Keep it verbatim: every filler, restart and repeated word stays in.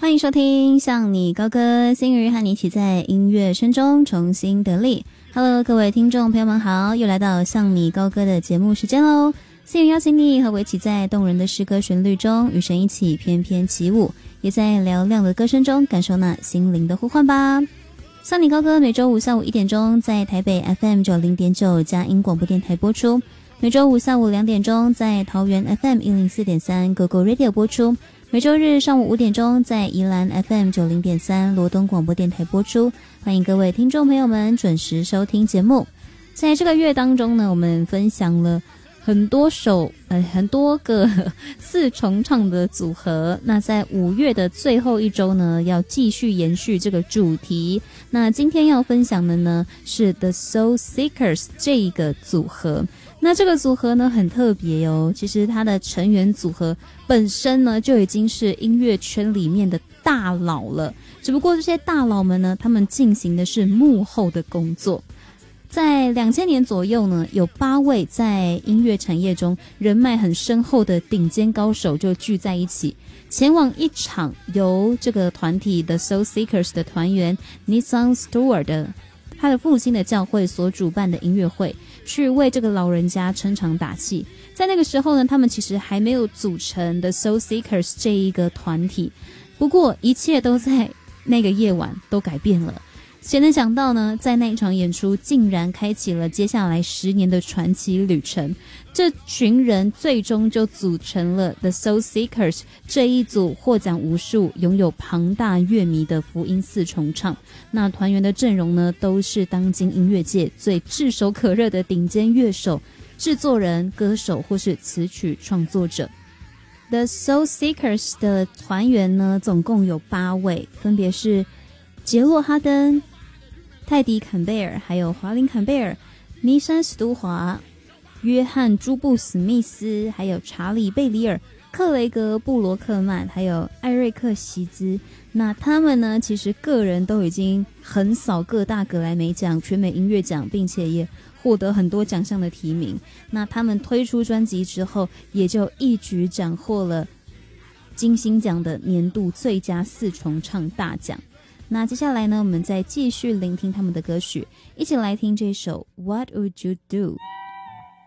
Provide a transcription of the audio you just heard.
欢迎收听向你高歌，心瑜和你一起在音乐声中重新得力。 Hello， 各位听众朋友们好，又来到向你高歌的节目时间咯。心瑜邀请你和我一起在动人的诗歌旋律中与神一起翩翩起舞，也在嘹亮的歌声中感受那心灵的呼唤吧。向你高歌每周五下午一点钟在台北 F M 九十点九 佳音广播电台播出，每周五下午两点钟在桃园 F M 一零四点三 Go Go Radio 播出，每周日上午五点钟在宜兰 F M 九十点三 罗东广播电台播出。欢迎各位听众朋友们准时收听节目。在这个月当中呢，我们分享了很多首呃很多个四重唱的组合。那在五月的最后一周呢，要继续延续这个主题。那今天要分享的呢是 The Soul Seekers 这一个组合。那这个组合呢很特别哦，其实它的成员组合本身呢就已经是音乐圈里面的大佬了，只不过这些大佬们呢，他们进行的是幕后的工作。在两千年左右呢，有八位在音乐产业中人脉很深厚的顶尖高手就聚在一起，前往一场由这个团体的 Soul Seekers 的团员 Nathan Stewart 的他的父亲的教会所主办的音乐会，去为这个老人家撑场打气。在那个时候呢，他们其实还没有组成的 Soul Seekers 这一个团体，不过一切都在那个夜晚都改变了。谁能想到呢，在那一场演出竟然开启了接下来十年的传奇旅程。这群人最终就组成了 The Soul Seekers 这一组获奖无数、拥有庞大乐迷的福音四重唱。那团员的阵容呢，都是当今音乐界最炙手可热的顶尖乐手、制作人、歌手或是词曲创作者。The Soul Seekers 的团员呢，总共有八位，分别是杰洛哈登、泰迪坎贝尔，还有华林坎贝尔、尼山史都华、约翰朱布史密斯，还有查理贝里尔、克雷格布罗克曼，还有艾瑞克席兹。那他们呢，其实个人都已经横扫各大格莱美奖、全美音乐奖，并且也获得很多奖项的提名。那他们推出专辑之后，也就一举斩获了金星奖的年度最佳四重唱大奖。那接下来呢，我们再继续聆听他们的歌曲，一起来听这首 What Would You Do。